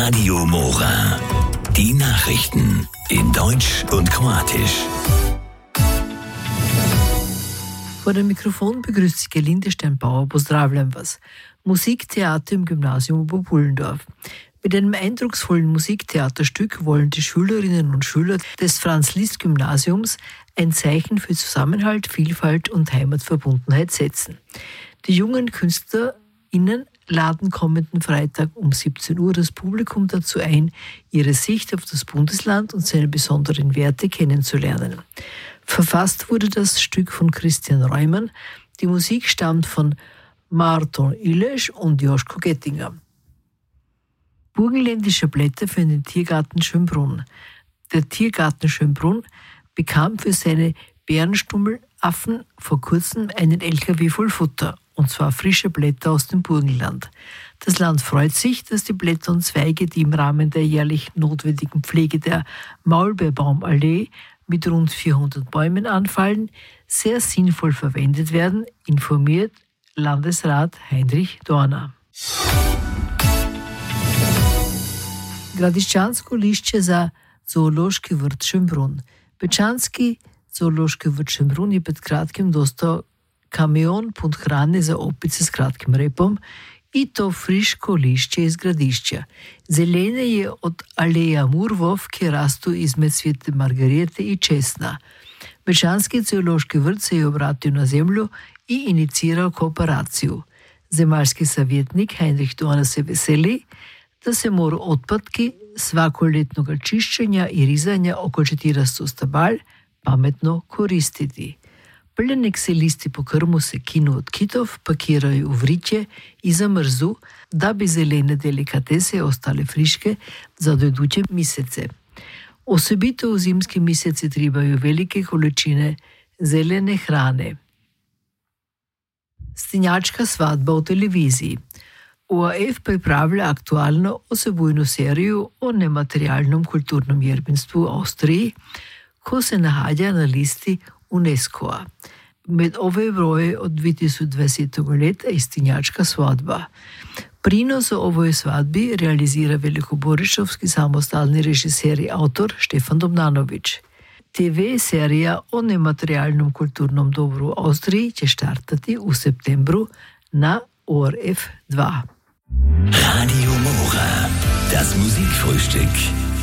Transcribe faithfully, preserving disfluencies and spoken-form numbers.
Radio Mora. Die Nachrichten in Deutsch und Kroatisch. Vor dem Mikrofon begrüßt sich Gelinde Steinbauer. Pozdravljam vas. Musiktheater im Gymnasium Oberpullendorf. Mit einem eindrucksvollen Musiktheaterstück wollen die Schülerinnen und Schüler des Franz-Liszt-Gymnasiums ein Zeichen für Zusammenhalt, Vielfalt und Heimatverbundenheit setzen. Die jungen KünstlerInnen laden kommenden Freitag um siebzehn Uhr das Publikum dazu ein, ihre Sicht auf das Bundesland und seine besonderen Werte kennenzulernen. Verfasst wurde das Stück von Christian Reumann. Die Musik stammt von Márton Iles und Joschko Gettinger. Burgenländische Blätter für den Tiergarten Schönbrunn. Der Tiergarten Schönbrunn bekam für seine Bärenstummellaffen vor kurzem einen L K W voll Futter, und zwar frische Blätter aus dem Burgenland. Das Land freut sich, dass die Blätter und Zweige, die im Rahmen der jährlich notwendigen Pflege der Maulbeerbaumallee mit rund vierhundert Bäumen anfallen, sehr sinnvoll verwendet werden, informiert Landesrat Heinrich Dorner. Gradišćansko lišće za zoološki vrt Šembrun. Bečanski zoološki vrt Šembrun je pred kratkim dostao kamion pun hrane za opice s kratkim repom, i to friško lišće iz Gradišća. Zelene je od aleja murvov, ki rastu izmed svete margarijete i česna. Bečanski zoološki vrt se je obratio na zemlju i inicirao kooperaciju. Zemaljski savjetnik Heinrich Dorner se veseli, da se morajo otpadki svakoletnega čiščenja i rizanja oko četirasto stabal pametno koristiti. Pljenek se listi po krmu se kinu od kitov pakirajo v vritje i zamrzu, da bi zelene delikatese ostale friške za dojdute mesece. Osobito v zimski meseci trebajo velike količine zelene hrane. Stenjačka svadba v televiziji. O R F pripravlja aktualno osebujno serijo o nematerialnom kulturnom jedinstvu v Avstriji, ko se nahaja na listi UNESCO-a. Med ove broje od dve tisoč dvajsetega leta je Stenjačka svadba. Prinos o ovoj svadbi realizira velikoborišovski samostalni režiser in avtor Štefan Domnanović. T V serija o nematerialnom kulturnom dobru v Avstriji će štartati v septembru na O R F dva. Radio Mora, das Musikfrühstück.